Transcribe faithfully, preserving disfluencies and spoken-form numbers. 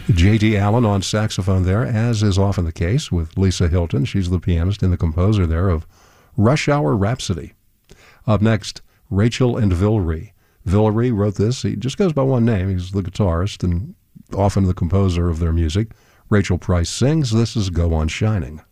J D. Allen on saxophone there, as is often the case with Lisa Hilton. She's the pianist and the composer there of Rush Hour Rhapsody. Up next, Rachel and Villery. Villery wrote this. He just goes by one name. He's the guitarist and often the composer of their music. Rachel Price sings. This is Go On Shining.